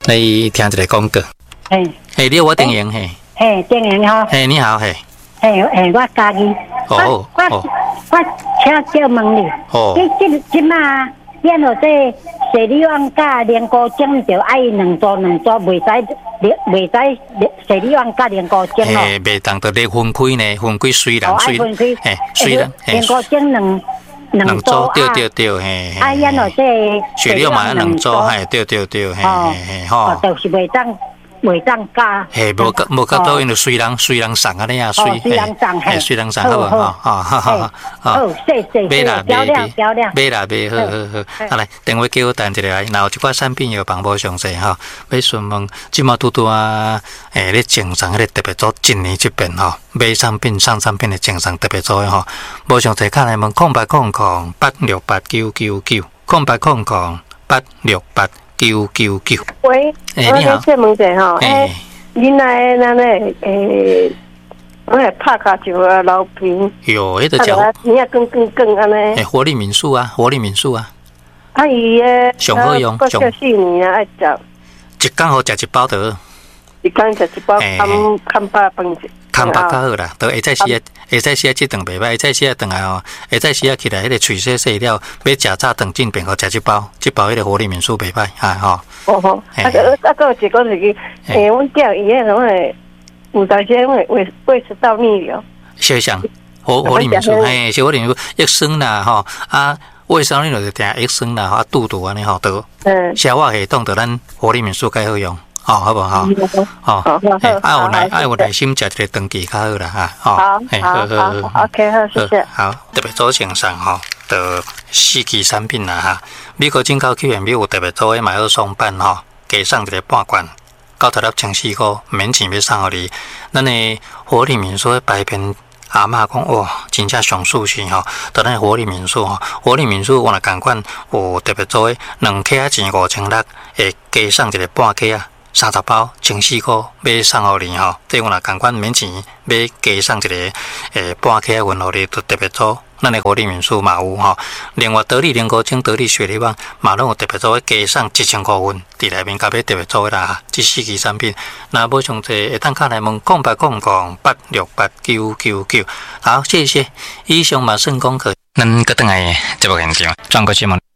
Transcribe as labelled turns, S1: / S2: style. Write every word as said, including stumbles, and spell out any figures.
S1: 来听一个广告。
S2: 嘿，
S1: 嘿，你我电影嘿。
S2: 嘿，电影吼。
S1: 嘿，你好嘿。
S2: 嘿嘿，我家己。
S1: 哦
S2: 我我我请教问你。
S1: 哦。
S2: 你即即马演到这水里旺甲连锅精，就爱两组两组，袂使袂使水里旺甲连锅精哦。
S1: 嘿，袂当得咧分开呢，分开水人水。
S2: 分开。
S1: 嘿，水人。
S2: 连锅精两两组啊。
S1: 对对对，嘿。
S2: 啊，演到这
S1: 水里嘛两组，嘿，对对对，嘿嘿嘿，吼。
S2: 就是袂当。袂当加，
S1: 嘿，无甲无甲到因着水人水人送安尼啊，水，
S2: 水人送，
S1: 嘿，水人送好无吼，哈哈哈，
S2: 好，谢谢，
S1: 买啦，
S2: 漂亮漂亮，
S1: 买啦买，好好好，啊来，电话叫我等一下来，然后即款产品药房无详细吼，要询问，即马拄拄啊，诶，咧精神迄个特别组今年即边吼，买产品上产品的精神特别组的吼，无详细，看来问空白空空八六八九九九，空白空空八六八。九九九。
S3: 喂，
S1: 欸、你好。
S3: 我问者吼，诶，恁来咱咧诶，我来拍卡就啊老平。
S1: 有，迄个叫。
S3: 你啊更更更安尼。
S1: 诶，活力民宿啊，活力民宿啊。
S3: 啊伊诶。
S1: 上好用，
S3: 上。四年啊，爱食。
S1: 一工好食一包得。
S3: 一工食一包，看看饱饭一。
S1: 看饱较好啦，都会再时啊，会再时啊，即顿袂歹，会再时啊，顿来哦，会再时啊起来，迄个喙洗洗了，要食早顿进便，互食一包，一包迄个活力民宿袂歹，哈吼。
S3: 哦吼，啊个啊个有一个就是诶，阮叫伊迄种诶，有当时胃胃胃食道逆流。
S1: 小香，活活力民宿，嘿，是活力民宿，益生啦吼，啊，胃酸你就是定益生啦，啊，肚肚安尼吼，都消化系统，就咱活力民宿介好用。哦，好不好？哦，爱有耐，爱有耐心食一个长期较好啦哈。
S3: 好，好，好 ，OK， 好，谢谢。
S1: 好，特别做精神吼，的四期产品啦哈。美国进口 Q M B 有特别做诶买二送半吼，加送一个半罐，九十粒千四块，免钱要送互你。咱诶活力民宿排片阿嬷讲哇，真正上舒适吼。到咱活力民宿吼，活力民宿我若共款有特别做诶两克啊钱五千六，会加送一个半克啊。三十包千四块，要送互你吼，即我若共款免钱，要加送一个诶半克运互你，都特别做。咱诶活力民宿嘛有吼，另外得力莲菇精、得力雪梨网嘛拢有特别做，加送一千块份，伫内面甲要特别做啦。即四期产品，若无详细，会当敲来问空八空空八六八九九九。好，谢谢。以上嘛算功课，咱个等来节目现场，转过节目。